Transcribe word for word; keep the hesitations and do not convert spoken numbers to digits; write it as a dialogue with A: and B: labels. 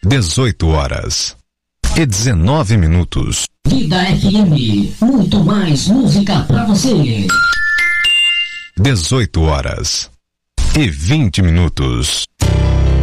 A: dezoito horas e dezenove minutos.
B: Vida F M, muito mais música pra você.
A: dezoito horas e vinte minutos.